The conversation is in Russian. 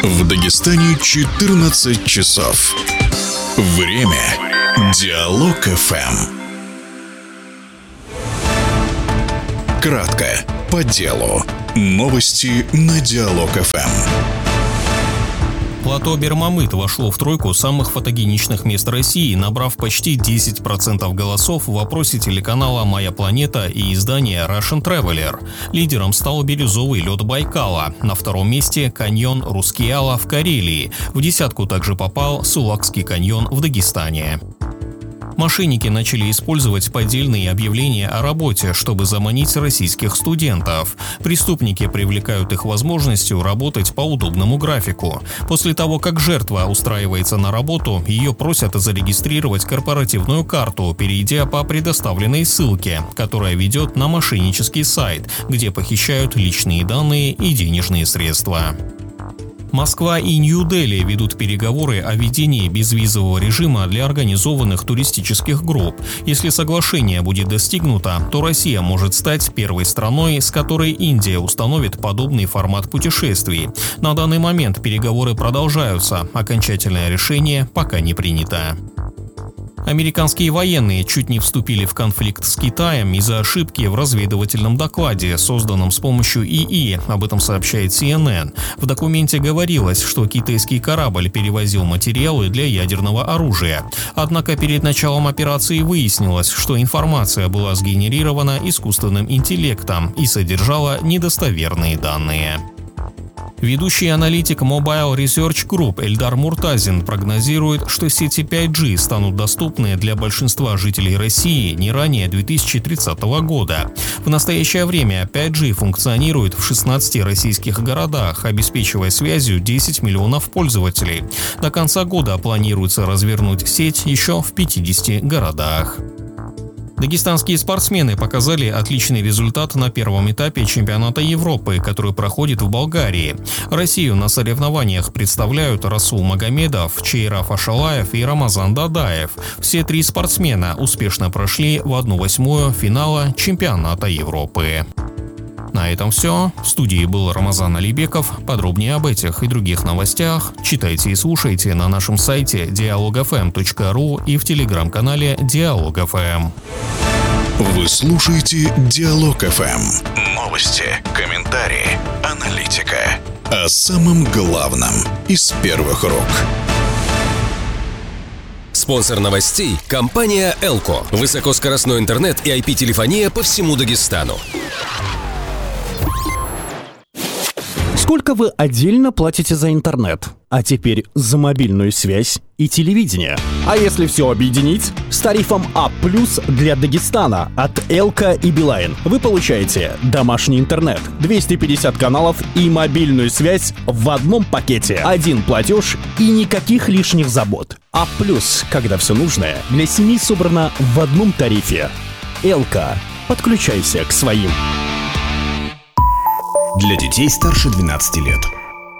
В Дагестане 14 часов. Время Диалог ФМ. Кратко, по делу. Новости на Диалог ФМ. Плато Бермамыт вошло в тройку самых фотогеничных мест России, набрав почти 10% голосов в опросе телеканала «Моя планета» и издания Russian Traveler. Лидером стал бирюзовый лед Байкала. На втором месте каньон Рускеала в Карелии. В десятку также попал Сулакский каньон в Дагестане. Мошенники начали использовать поддельные объявления о работе, чтобы заманить российских студентов. Преступники привлекают их возможностью работать по удобному графику. После того, как жертва устраивается на работу, ее просят зарегистрировать корпоративную карту, перейдя по предоставленной ссылке, которая ведет на мошеннический сайт, где похищают личные данные и денежные средства. Москва и Нью-Дели ведут переговоры о введении безвизового режима для организованных туристических групп. Если соглашение будет достигнуто, то Россия может стать первой страной, с которой Индия установит подобный формат путешествий. На данный момент переговоры продолжаются, окончательное решение пока не принято. Американские военные чуть не вступили в конфликт с Китаем из-за ошибки в разведывательном докладе, созданном с помощью ИИ, об этом сообщает CNN. В документе говорилось, что китайский корабль перевозил материалы для ядерного оружия. Однако перед началом операции выяснилось, что информация была сгенерирована искусственным интеллектом и содержала недостоверные данные. Ведущий аналитик Mobile Research Group Эльдар Муртазин прогнозирует, что сети 5G станут доступны для большинства жителей России не ранее 2030 года. В настоящее время 5G функционирует в 16 российских городах, обеспечивая связью 10 миллионов пользователей. До конца года планируется развернуть сеть еще в 50 городах. Дагестанские спортсмены показали отличный результат на первом этапе чемпионата Европы, который проходит в Болгарии. Россию на соревнованиях представляют Расул Магомедов, Чейраф Ашалаев и Рамазан Дадаев. Все три спортсмена успешно прошли в 1/8 финала чемпионата Европы. На этом все. В студии был Рамазан Алибеков. Подробнее об этих и других новостях читайте и слушайте на нашем сайте dialogfm.ru и в телеграм-канале Диалог ФМ. Вы слушаете Диалог ФМ. Новости, комментарии, аналитика. О самом главном из первых рук. Спонсор новостей – компания «Элко». Высокоскоростной интернет и IP-телефония по всему Дагестану. Сколько вы отдельно платите за интернет? А теперь за мобильную связь и телевидение. А если все объединить? С тарифом А+ для Дагестана от Элка и Билайн вы получаете домашний интернет, 250 каналов и мобильную связь в одном пакете. Один платеж и никаких лишних забот. А+, когда все нужное для семьи собрано в одном тарифе. Элка. Подключайся к своим. Для детей старше 12 лет.